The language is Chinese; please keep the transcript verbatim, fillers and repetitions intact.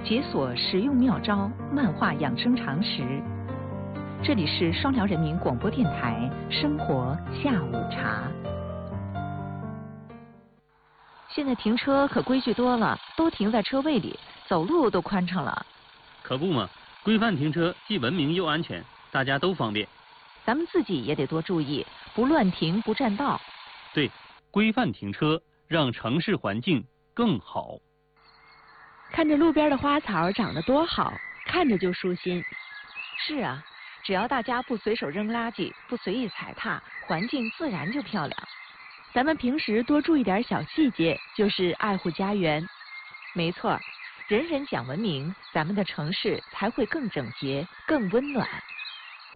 解锁实用妙招，漫画养生常识。这里是双辽人民广播电台生活下午茶。现在停车可规矩多了，都停在车位里，走路都宽敞了。 可不嘛，规范停车既文明又安全，大家都方便。 咱们自己也得多注意，不乱停，不占道。 对，规范停车，让城市环境更好。 看着路边的花草长得多好，看着就舒心。 是啊，只要大家不随手扔垃圾，不随意踩踏，环境自然就漂亮。 咱们平时多注意点小细节，就是爱护家园。 没错，人人讲文明，咱们的城市才会更整洁、更温暖。